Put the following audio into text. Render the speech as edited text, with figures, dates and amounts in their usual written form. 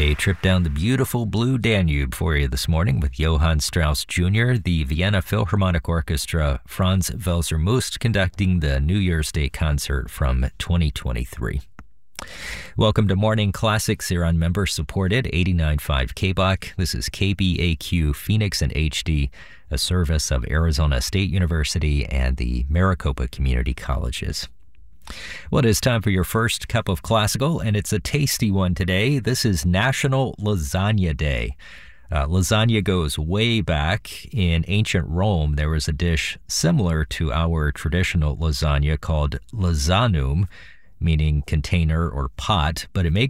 a trip down the beautiful blue Danube for you this morning with Johann Strauss Jr., the Vienna Philharmonic Orchestra, Franz Welser-Möst conducting the New Year's Day concert from 2023. Welcome to Morning Classics here on member-supported 89.5 KBOC. This is KBAQ Phoenix and HD, a service of Arizona State University and the Maricopa Community Colleges. Well, it is time for your first cup of classical, and it's a tasty one today. This is National Lasagna Day. Lasagna goes way back. In ancient Rome, there was a dish similar to our traditional lasagna called lasanum, meaning container or pot, but it